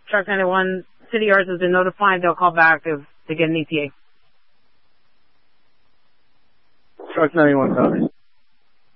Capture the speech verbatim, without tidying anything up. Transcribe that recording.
Truck ninety-one, City Yards has been notified. They'll call back if they get an E T A. Truck ninety-one covers.